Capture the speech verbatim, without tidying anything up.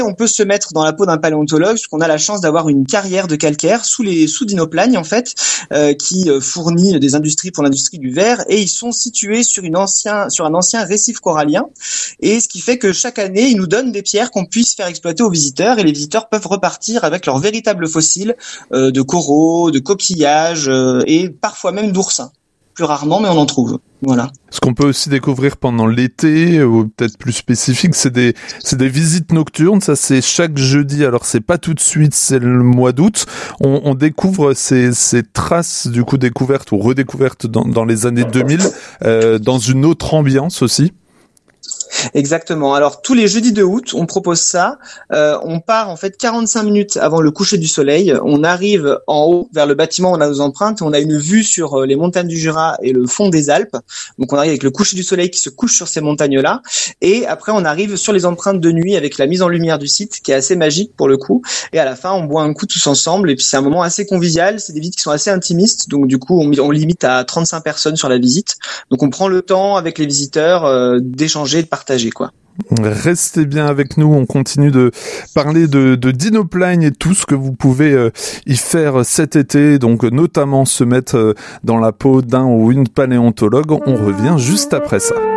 on peut se mettre dans la peau d'un paléontologue, parce qu'on a la chance d'avoir une carrière de calcaire sous les sous Dinoplagne en fait, euh, qui fournit des industries pour l'industrie du verre, et ils sont situés sur une ancien sur un ancien récif corallien, et ce qui fait que chaque année ils nous donnent des pierres qu'on puisse faire exploiter aux visiteurs, et les visiteurs peuvent repartir avec leurs véritables fossiles euh, de coraux, de coquillages euh, et parfois même d'oursins. Plus rarement, mais on en trouve. Voilà. Ce qu'on peut aussi découvrir pendant l'été, ou peut-être plus spécifique, c'est des, c'est des visites nocturnes. Ça, c'est chaque jeudi. Alors, c'est pas tout de suite, c'est le mois d'août. On, on découvre ces, ces traces, du coup, découvertes ou redécouvertes dans, dans les années deux mille, euh, dans une autre ambiance aussi. Exactement. Alors tous les jeudis de août, on propose ça. Euh, on part en fait quarante-cinq minutes avant le coucher du soleil. On arrive en haut vers le bâtiment où on a nos empreintes. On a une vue sur les montagnes du Jura et le fond des Alpes. Donc on arrive avec le coucher du soleil qui se couche sur ces montagnes-là. Et après on arrive sur les empreintes de nuit avec la mise en lumière du site qui est assez magique pour le coup. Et à la fin on boit un coup tous ensemble. Et puis c'est un moment assez convivial. C'est des visites qui sont assez intimistes. Donc du coup on, on limite à trente-cinq personnes sur la visite. Donc on prend le temps avec les visiteurs euh, d'échanger, de partager quoi. Restez bien avec nous, on continue de parler de, de Dinoplagne et tout ce que vous pouvez euh, y faire cet été, donc notamment se mettre euh, dans la peau d'un ou une paléontologue. On revient juste après ça.